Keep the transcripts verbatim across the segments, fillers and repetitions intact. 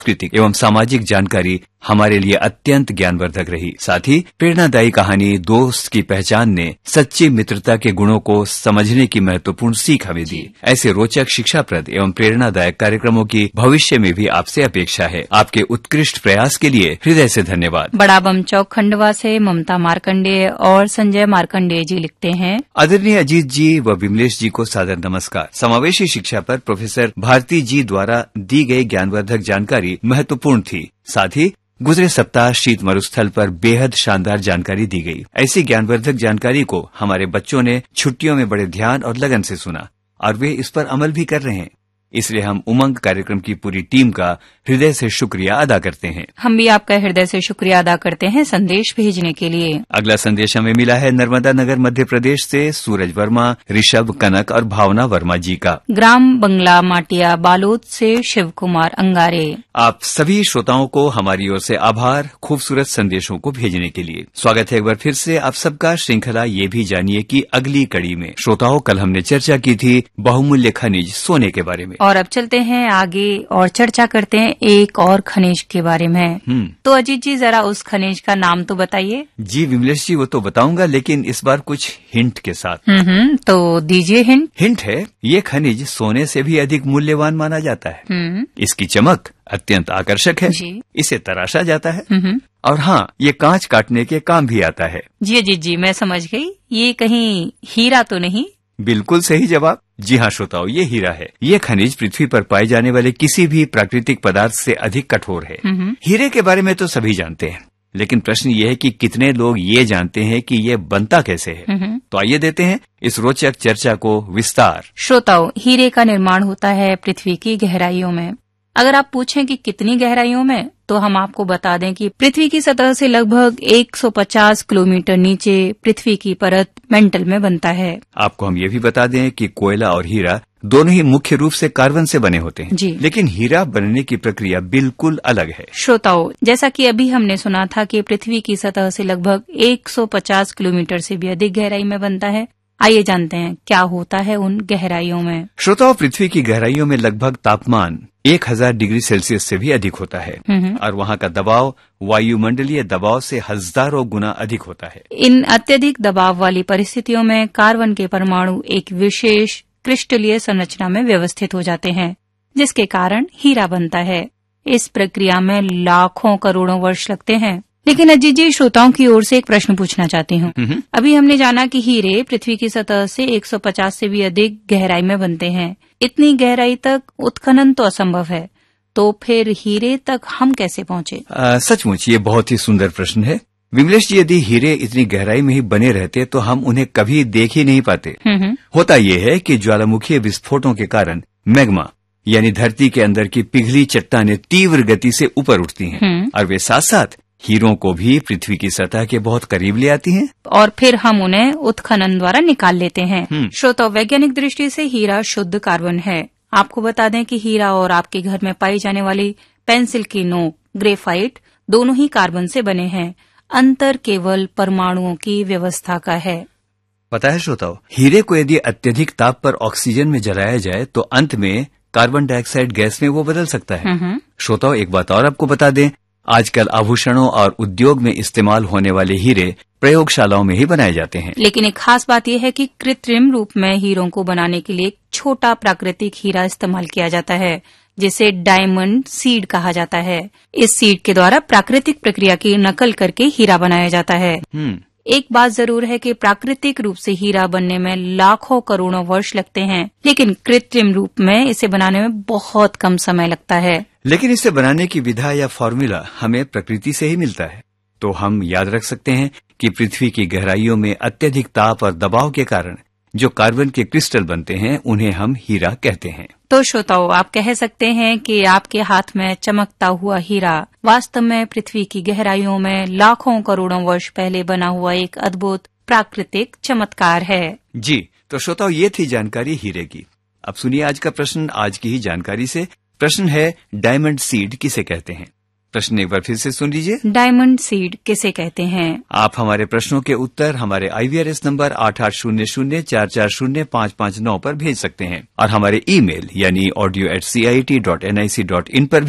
सांस्कृतिक एवं सामाजिक जानकारी हमारे लिए अत्यंत ज्ञानवर्धक रही। साथ ही प्रेरणादायी कहानी दोस्त की पहचान ने सच्ची मित्रता के गुणों को समझने की महत्वपूर्ण सीख हमें दी। ऐसे रोचक, शिक्षाप्रद एवं प्रेरणादायक कार्यक्रमों की भविष्य में भी आपसे अपेक्षा है। आपके उत्कृष्ट प्रयास के लिए हृदय से धन्यवाद। बड़ा बम चौक खंडवा से ममता मार्कंडेय और संजय मार्कंडेय जी लिखते हैं, आदरणीय अजीत जी व विमलेश जी को सादर नमस्कार। समावेशी शिक्षा पर प्रोफेसर भारती जी द्वारा दी गई ज्ञानवर्धक जानकारी महत्वपूर्ण थी। साथ ही गुजरे सप्ताह शीत मरुस्थल पर बेहद शानदार जानकारी दी गई। ऐसी ज्ञानवर्धक जानकारी को हमारे बच्चों ने छुट्टियों में बड़े ध्यान और लगन से सुना और वे इस पर अमल भी कर रहे हैं। इसलिए हम उमंग कार्यक्रम की पूरी टीम का हृदय से शुक्रिया अदा करते हैं। हम भी आपका हृदय से शुक्रिया अदा करते हैं संदेश भेजने के लिए। अगला संदेश हमें मिला है नर्मदा नगर मध्य प्रदेश से सूरज वर्मा, ऋषभ, कनक और भावना वर्मा जी का। ग्राम बंगला माटिया बालोद से शिव कुमार अंगारे। आप सभी श्रोताओं को हमारी ओर से आभार खूबसूरत संदेशों को भेजने के लिए। स्वागत है एक बार फिर से आप सबका। श्रृंखला ये भी जानिए कि अगली कड़ी में श्रोताओं कल हमने चर्चा की थी बहुमूल्य खनिज सोने के बारे में, और अब चलते हैं आगे और चर्चा करते हैं एक और खनिज के बारे में। तो अजीत जी जरा उस खनिज का नाम तो बताइए। जी विमलेश जी, वो तो बताऊंगा, लेकिन इस बार कुछ हिंट के साथ। हम्म तो दीजिए हिंट। हिंट है, ये खनिज सोने से भी अधिक मूल्यवान माना जाता है। इसकी चमक अत्यंत आकर्षक है। इसे तराशा जाता है और हाँ, ये कांच काटने के काम भी आता है। जी अजीत जी, मैं समझ गई। ये कहीं हीरा तो नहीं? बिल्कुल सही जवाब। जी हाँ श्रोताओं, ये हीरा है। ये खनिज पृथ्वी पर पाए जाने वाले किसी भी प्राकृतिक पदार्थ से अधिक कठोर है। हीरे के बारे में तो सभी जानते हैं, लेकिन प्रश्न ये है कि कितने लोग ये जानते हैं कि ये बनता कैसे है। तो आइए देते हैं इस रोचक चर्चा को विस्तार। श्रोताओं, हीरे का निर्माण होता है पृथ्वी की गहराइयों में। अगर आप पूछें कि कितनी गहराइयों में, तो हम आपको बता दें कि पृथ्वी की सतह से लगभग एक सौ पचास किलोमीटर नीचे पृथ्वी की परत मेंटल में बनता है। आपको हम ये भी बता दें कि कोयला और हीरा दोनों ही मुख्य रूप से कार्बन से बने होते हैं। जी। लेकिन हीरा बनने की प्रक्रिया बिल्कुल अलग है। श्रोताओं, जैसा कि अभी हमने सुना था कि पृथ्वी की सतह से लगभग एक सौ पचास किलोमीटर से भी अधिक गहराई में बनता है। आइए जानते हैं क्या होता है उन गहराइयों में। श्रोताओं, पृथ्वी की गहराइयों में लगभग तापमान एक हजार डिग्री सेल्सियस से भी अधिक होता है और वहाँ का दबाव वायुमंडलीय दबाव से हजारों गुना अधिक होता है। इन अत्यधिक दबाव वाली परिस्थितियों में कार्बन के परमाणु एक विशेष क्रिस्टलीय संरचना में व्यवस्थित हो जाते हैं, जिसके कारण हीरा बनता है। इस प्रक्रिया में लाखों करोड़ों वर्ष लगते हैं। लेकिन अजीत जी, श्रोताओं की ओर से एक प्रश्न पूछना चाहती हूँ। अभी हमने जाना कि हीरे पृथ्वी की सतह से एक सौ पचास से भी अधिक गहराई में बनते हैं। इतनी गहराई तक उत्खनन तो असंभव है, तो फिर हीरे तक हम कैसे पहुँचे? सचमुच ये बहुत ही सुंदर प्रश्न है विमलेश जी। यदि हीरे इतनी गहराई में ही बने रहते तो हम उन्हें कभी देख ही नहीं पाते। होता ये है कि ज्वालामुखीय विस्फोटों के कारण मैग्मा यानी धरती के अंदर की पिघली चट्टानें तीव्र गति से ऊपर उठती हैं और वे साथ साथ हीरों को भी पृथ्वी की सतह के बहुत करीब ले आती हैं और फिर हम उन्हें उत्खनन द्वारा निकाल लेते हैं। श्रोता, वैज्ञानिक दृष्टि से हीरा शुद्ध कार्बन है। आपको बता दें कि हीरा और आपके घर में पाई जाने वाली पेंसिल की नोक, ग्रेफाइट, दोनों ही कार्बन से बने हैं। अंतर केवल परमाणुओं की व्यवस्था का है। पता है श्रोताओं, हीरे को यदि अत्यधिक ताप पर ऑक्सीजन में जलाया जाए तो अंत में कार्बन डाइऑक्साइड गैस में वो बदल सकता है। श्रोताओं, एक बात और आपको बता दें, आजकल आभूषणों और उद्योग में इस्तेमाल होने वाले हीरे प्रयोगशालाओं में ही बनाए जाते हैं। लेकिन एक खास बात यह है कि कृत्रिम रूप में हीरों को बनाने के लिए एक छोटा प्राकृतिक हीरा इस्तेमाल किया जाता है, जिसे डायमंड सीड कहा जाता है। इस सीड के द्वारा प्राकृतिक प्रक्रिया की नकल करके हीरा बनाया जाता है। एक बात जरूर है कि प्राकृतिक रूप से हीरा बनने में लाखों करोड़ों वर्ष लगते हैं, लेकिन कृत्रिम रूप में इसे बनाने में बहुत कम समय लगता है। लेकिन इसे बनाने की विधा या फॉर्मूला हमें प्रकृति से ही मिलता है। तो हम याद रख सकते हैं कि पृथ्वी की गहराइयों में अत्यधिक ताप और दबाव के कारण जो कार्बन के क्रिस्टल बनते हैं उन्हें हम हीरा कहते हैं। तो श्रोताओं, आप कह सकते हैं कि आपके हाथ में चमकता हुआ हीरा वास्तव में पृथ्वी की गहराइयों में लाखों करोड़ों वर्ष पहले बना हुआ एक अद्भुत प्राकृतिक चमत्कार है। जी, तो श्रोताओं, ये थी जानकारी हीरे की। अब सुनिए आज का प्रश्न आज की ही जानकारी से। प्रश्न है, डायमंड सीड किसे कहते हैं? प्रश्न एक बार फिर से सुन लीजिए। डायमंड सीड किसे कहते हैं? आप हमारे प्रश्नों के उत्तर हमारे आईवीआरएस नंबर आठ आठ शून्य शून्य चार चार शून्य पाँच पाँच नौ पर भेज सकते हैं और हमारे ईमेल यानी audio eight C I T dot N I C dot in पर भी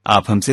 आप हमसे